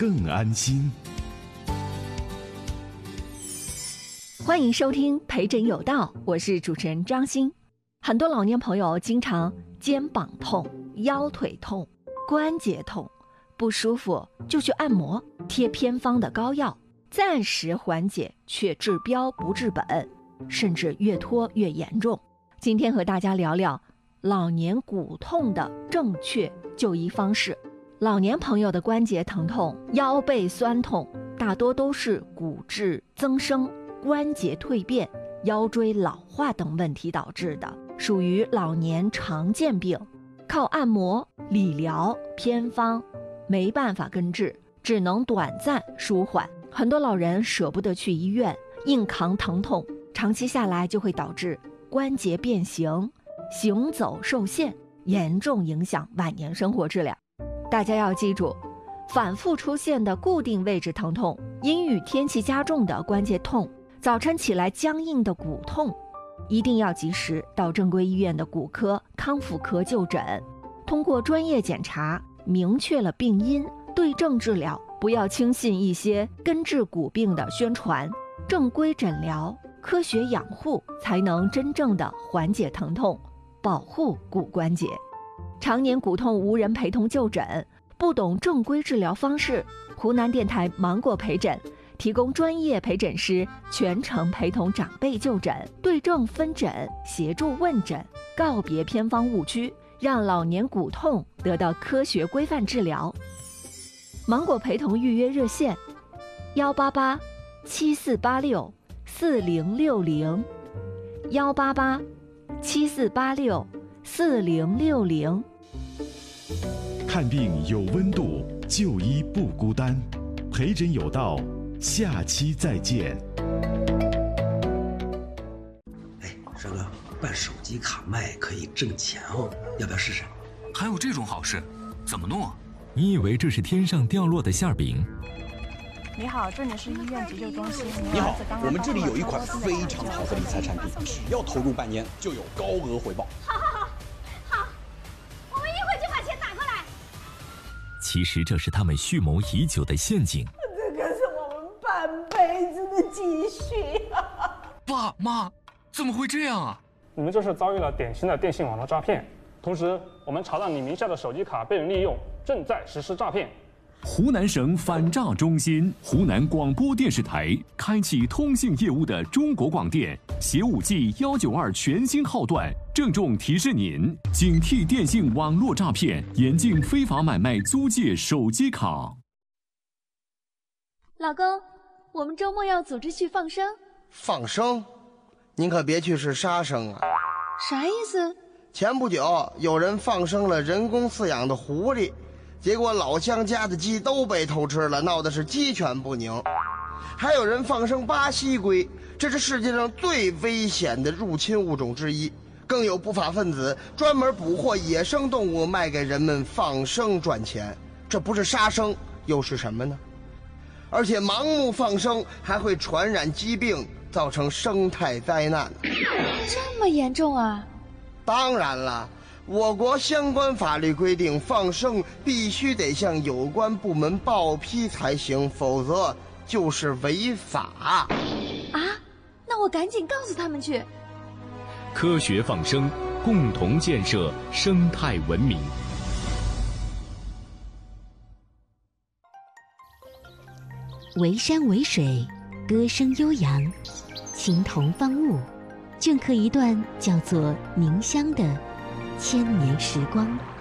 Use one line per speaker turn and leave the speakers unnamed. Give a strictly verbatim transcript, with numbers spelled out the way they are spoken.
更安心。
欢迎收听陪诊有道，我是主持人张欣。很多老年朋友经常肩膀痛、腰腿痛、关节痛，不舒服就去按摩，贴偏方的膏药，暂时缓解，却治标不治本，甚至越拖越严重。今天和大家聊聊老年骨痛的正确就医方式。老年朋友的关节疼痛、腰背酸痛，大多都是骨质增生、关节蜕变、腰椎老化等问题导致的，属于老年常见病，靠按摩、理疗、偏方没办法根治，只能短暂舒缓。很多老人舍不得去医院，硬扛疼痛，长期下来就会导致关节变形、行走受限，严重影响晚年生活质量。大家要记住，反复出现的固定位置疼痛、阴雨天气加重的关节痛、早晨起来僵硬的骨痛，一定要及时到正规医院的骨科、康复科就诊，通过专业检查明确了病因，对症治疗，不要轻信一些根治骨病的宣传，正规诊疗、科学养护才能真正的缓解疼痛，保护骨关节。常年骨痛无人陪同就诊，不懂正规治疗方式，湖南电台芒果陪诊提供专业陪诊师全程陪同长辈就诊，对症分诊，协助问诊，告别偏方误区，让老年骨痛得到科学规范治疗。芒果陪同预约热线：幺八八七四八六四零六零，幺八八七四八六四零六零。
看病有温度，就医不孤单。陪诊有道，下期再见。
哎，帅哥，办手机卡卖可以挣钱哦，要不要试试？
还有这种好事，怎么弄啊？
你以为这是天上掉落的馅饼？
你好，这里是医院急救中心。
你好，我们这里有一款非常好的理财产品，只要投入半年就有高额回报。
好好好，好，我们一会就把钱打过来。
其实这是他们蓄谋已久的陷阱。
这可是我们半辈子的积蓄啊！
爸妈，怎么会这样啊？
你们这是遭遇了典型的电信网络诈骗，同时我们查到你名下的手机卡被人利用，正在实施诈骗。
湖南省反诈中心、湖南广播电视台开启通信业务的中国广电携五 G 一九二全新号段，郑重提示您：警惕电信网络诈骗，严禁非法买卖租借手机卡。
老公，我们周末要组织去放生。
放生？您可别去是杀生啊！
啥意思？
前不久有人放生了人工饲养的狐狸，结果老乡家的鸡都被偷吃了，闹得是鸡犬不宁。还有人放生巴西龟，这是世界上最危险的入侵物种之一。更有不法分子专门捕获野生动物卖给人们放生赚钱，这不是杀生又是什么呢？而且盲目放生还会传染疾病，造成生态灾难。
这么严重啊？
当然了，我国相关法律规定，放生必须得向有关部门报批才行，否则就是违法。
啊？那我赶紧告诉他们去。
科学放生，共同建设生态文明。
围山围水，歌声悠扬，情同方物，镌刻一段叫做凝香的千年时光。